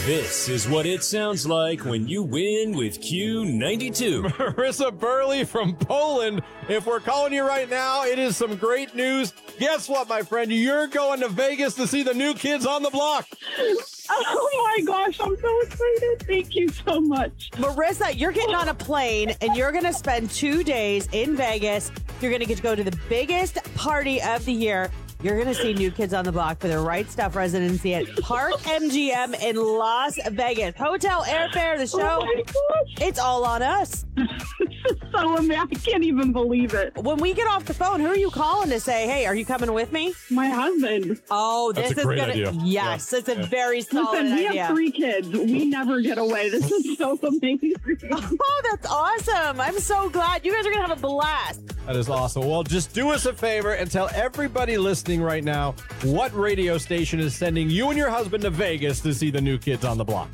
This is what it sounds like when you win with Q92. Marissa Burley from Poland. If we're calling you right now, it is some great news. Guess what, my friend? You're going to Vegas to see the New Kids on the Block. Oh my gosh, I'm so excited. Thank you so much. Marissa, you're getting on a plane and you're going to spend 2 days in Vegas. You're going to get to go to the biggest party of the year. You're going to see New Kids on the Block for their Right Stuff residency at Park MGM in Las Vegas. Hotel, airfare, the show. Oh my gosh. It's all on us. So amazing. I can't even believe it. When we get off the phone, who are you calling to say, hey, are you coming with me? My husband. Oh, this That's a is great going idea. to... Yes, it's a very solid Listen, we idea. have 3 kids. We never get away. This is so amazing. Oh, that's awesome. I'm so glad. You guys are going to have a blast. That is awesome. Well, just do us a favor and tell everybody listening right now what radio station is sending you and your husband to Vegas to see the New Kids on the Block.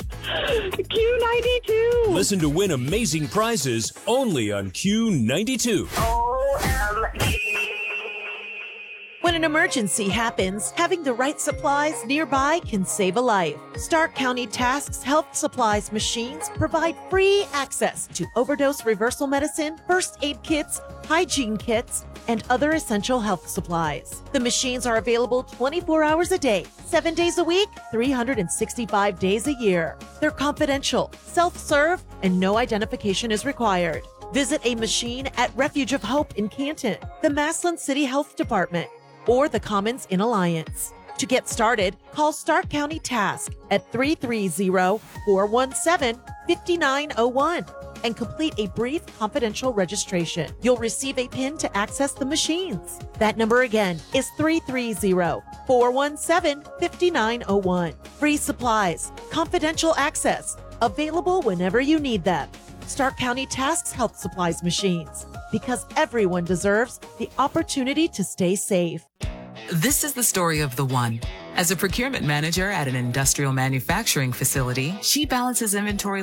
Q92. Listen to win amazing prizes only on Q92. When an emergency happens, having the right supplies nearby can save a life. Stark County Task's Health Supplies machines provide free access to overdose reversal medicine, first aid kits, hygiene kits, and other essential health supplies. The machines are available 24 hours a day, 7 days a week, 365 days a year. They're confidential, self-serve, and no identification is required. Visit a machine at Refuge of Hope in Canton, the Massillon City Health Department, or the Commons in Alliance. To get started, call Stark County Task at 330-417-5901 and complete a brief confidential registration. You'll receive a PIN to access the machines. That number again is 330-417-5901. Free supplies, confidential access, available whenever you need them. Stark County Task's Health Supplies machines, because everyone deserves the opportunity to stay safe. This is the story of the one. As a procurement manager at an industrial manufacturing facility, she balances inventory